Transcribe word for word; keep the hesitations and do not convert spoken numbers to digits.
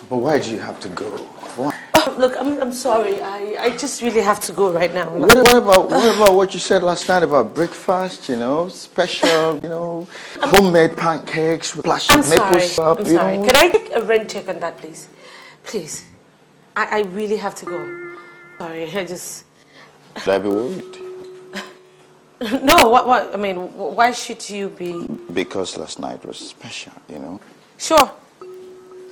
But why do you have to go? Why? Oh, look, I'm, I'm sorry. I, I just really have to go right now. What, what about what about what you said last night about breakfast? You know, special. You know, homemade pancakes with splash I'm of maple sorry. syrup. I'm you sorry. know? Can I take a rent check on that, please? Please. I, I really have to go. Sorry, I just... Should I be worried? No, what, what? I mean, why should you be... Because last night was special, you know. Sure.